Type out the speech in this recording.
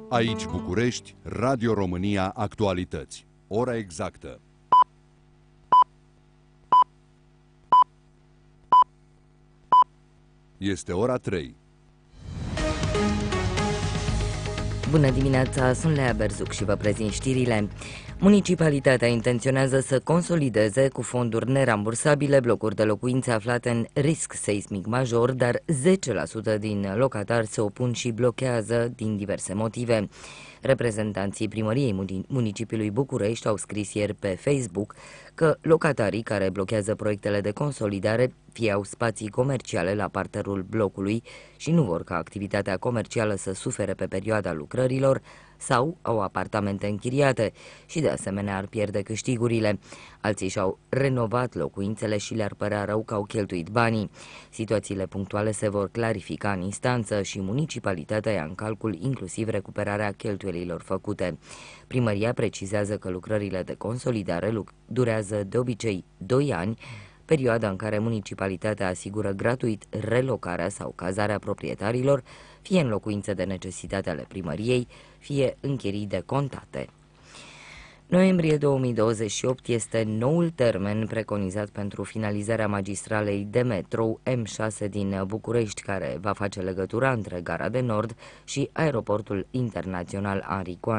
Aici București, Radio România Actualități. Ora exactă. Este ora 3. Bună dimineața, sunt Lea Berzuc și vă prezint știrile. Municipalitatea intenționează să consolideze cu fonduri nerambursabile blocuri de locuințe aflate în risc seismic major, dar 10% din locatari se opun și blochează din diverse motive. Reprezentanții primăriei municipiului București au scris ieri pe Facebook că locatarii care blochează proiectele de consolidare fie au spații comerciale la parterul blocului și nu vor ca activitatea comercială să sufere pe perioada lucrărilor, sau au apartamente închiriate și de asemenea ar pierde câștigurile. Alții și-au renovat locuințele și le-ar părea rău că au cheltuit banii. Situațiile punctuale se vor clarifica în instanță și municipalitatea ia în calcul inclusiv recuperarea cheltuielilor făcute. Primăria precizează că lucrările de consolidare durează de obicei 2 ani, perioada în care municipalitatea asigură gratuit relocarea sau cazarea proprietarilor, fie în locuințe de necesitate ale primăriei, fie închirii de contate. Noiembrie 2028 este noul termen preconizat pentru finalizarea magistralei de metrou M6 din București, care va face legătura între Gara de Nord și Aeroportul Internațional Henri Coandă.